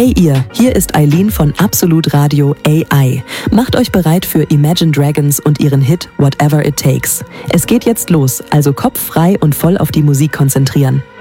Hey ihr, hier ist Eileen von Absolut Radio AI. Macht euch bereit für Imagine Dragons und ihren Hit Whatever It Takes. Es geht jetzt los, also Kopf frei und voll auf die Musik konzentrieren.